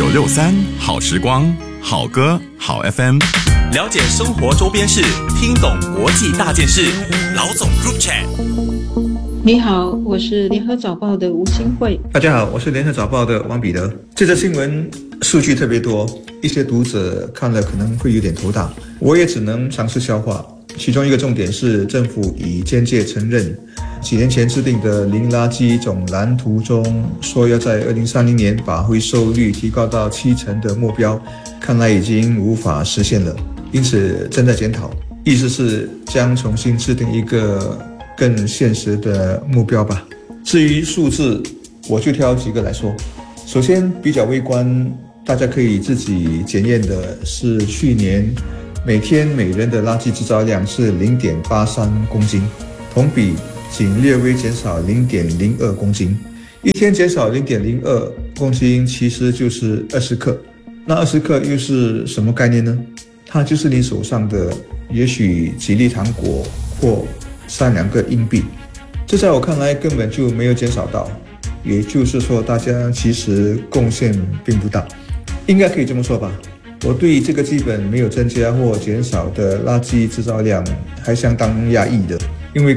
963好时光，好歌好 FM， 了解生活周边事，听懂国际大件事。老总 Group Chat。 你好，我是联合早报的吴新慧。 大家好，我是联合早报的王彼得。这则新闻数据特别多，一些读者看了可能会有点头大，我也只能尝试消化。其中一个重点是政府已间接承认几年前制定的零垃圾总蓝图中说要在2030年把回收率提高到70%的目标，看来已经无法实现了，因此正在检讨，意思是将重新制定一个更现实的目标吧。至于数字，我就挑几个来说。首先比较微观，大家可以自己检验的是去年每天每人的垃圾制造量是 0.83 公斤，同比仅略微减少 0.02 公斤。一天减少 0.02 公斤其实就是20克。那20克又是什么概念呢？它就是你手上的也许几粒糖果或3-2个硬币。这在我看来根本就没有减少到，也就是说大家其实贡献并不大，应该可以这么说吧。我对这个基本没有增加或减少的垃圾制造量还相当讶异的。